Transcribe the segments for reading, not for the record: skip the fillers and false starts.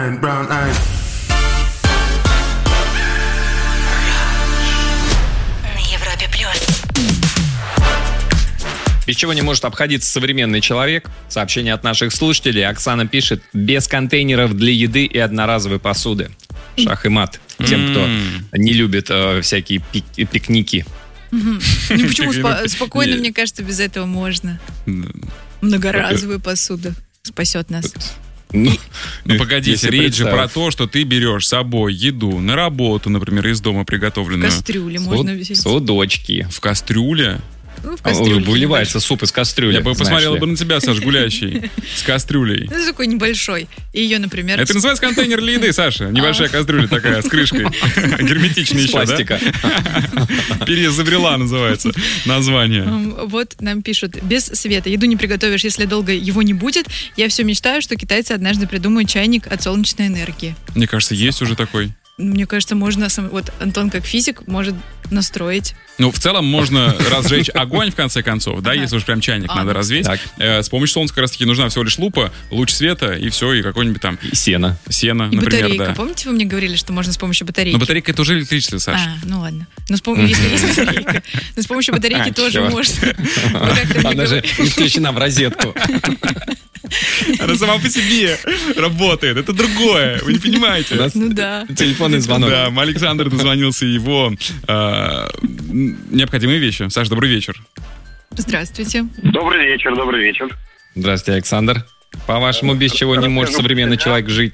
Европе плюс. Без чего не может обходиться современный человек? Сообщение от наших слушателей. Оксана пишет: без контейнеров для еды и одноразовой посуды. Шах и мат тем, кто не любит всякие пикники. Ну почему? Спокойно, мне кажется, без этого можно. Многоразовая посуда спасет нас. Ну, погодите, речь же про то, что ты берешь с собой еду на работу, например, из дома приготовленную. В кастрюле можно взять. Судочки. В кастрюле? Ну, в кастрюле. Выливается суп из кастрюли. Я бы посмотрела бы на тебя, Саш, гулящий, с кастрюлей. Ну, такой небольшой. И ее, например... Это называется контейнер для еды, Саша. Небольшая кастрюля такая, с крышкой. Герметичная еще, пластика. Да? Переизобрела называется название. Вот нам пишут: без света еду не приготовишь, если долго его не будет. Я все мечтаю, что китайцы однажды придумают чайник от солнечной энергии. Мне кажется, есть уже такой. Мне кажется, можно... Вот Антон, как физик, может настроить. Ну, в целом, можно разжечь огонь, в конце концов, да, если уж прям чайник надо развеять. С помощью солнца как раз-таки нужна всего лишь лупа, луч света, и все, и какой-нибудь там... И сено. Сено, и например, батарейка. да. Помните, вы мне говорили, что можно с помощью батарейки? Но батарейка — это уже электричество, Саша. Ну ладно. Но если есть батарейка. Но с помощью батарейки тоже можно. Она же не включена в розетку. Она сама по себе работает. Это другое. Вы не понимаете. Ну да. Телефонный звонок. Да, Александр дозвонился, его необходимые вещи. Саш, добрый вечер. Здравствуйте. Добрый вечер, добрый вечер. Здравствуйте, Александр. По-вашему, без чего не может современный человек жить?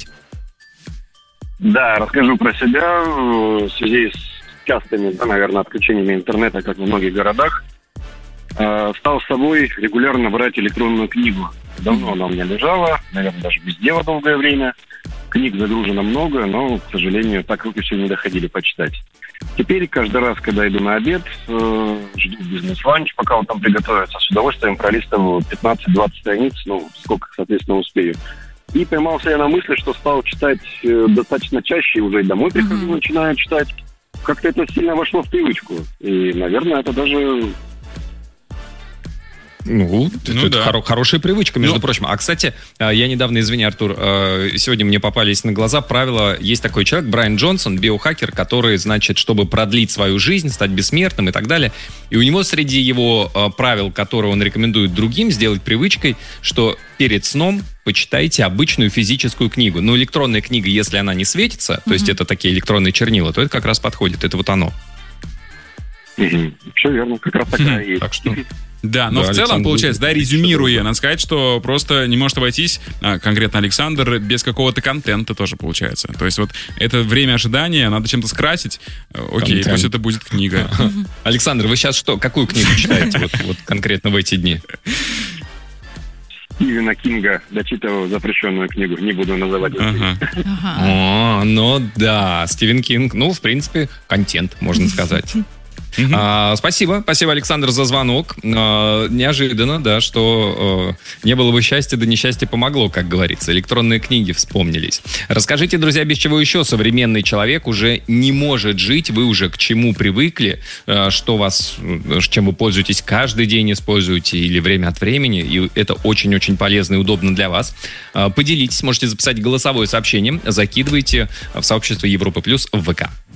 Да, расскажу про себя. В связи с частыми, наверное, отключениями интернета, как в многих городах, стал с собой регулярно брать электронную книгу. Давно она у меня лежала, наверное, даже без дела долгое время. Книг загружено много, но, к сожалению, так руки все не доходили почитать. Теперь каждый раз, когда иду на обед, жду бизнес-ланч, пока он там приготовится, с удовольствием пролистываю 15-20 страниц, ну, сколько, соответственно, успею. И поймался я на мысли, что стал читать достаточно чаще, уже и домой прихожу, начинаю читать. Как-то это сильно вошло в привычку. И, наверное, это даже... Это хорошая привычка, между прочим. А, кстати, я недавно, извини, Артур, сегодня мне попались на глаза правила. Есть такой человек, Брайан Джонсон, биохакер, который, значит, чтобы продлить свою жизнь, стать бессмертным и так далее. И у него среди его правил, которые он рекомендует другим сделать привычкой, что перед сном почитайте обычную физическую книгу. Но электронная книга, если она не светится, то есть это такие электронные чернила, то это как раз подходит. Это вот оно. Все верно, как раз такая есть. Так что... Да, но в целом, получается, да, резюмируя, надо сказать, что просто не может обойтись, конкретно Александр, без какого-то контента тоже получается. То есть вот это время ожидания надо чем-то скрасить. Окей, пусть это будет книга. Александр, вы сейчас что, какую книгу читаете вот конкретно в эти дни? Стивена Кинга, дочитывал запрещенную книгу, не буду называть. Ну да, Стивен Кинг, ну, в принципе, контент, можно сказать. Спасибо, Александр, за звонок. Неожиданно, да, что не было бы счастья, да несчастье помогло, как говорится. Электронные книги вспомнились. Расскажите, друзья, без чего еще современный человек уже не может жить, вы уже к чему привыкли, чем вы пользуетесь каждый день, используете или время от времени, и это очень-очень полезно и удобно для вас. Поделитесь, можете записать голосовое сообщение, закидывайте в сообщество Европа Плюс в ВК.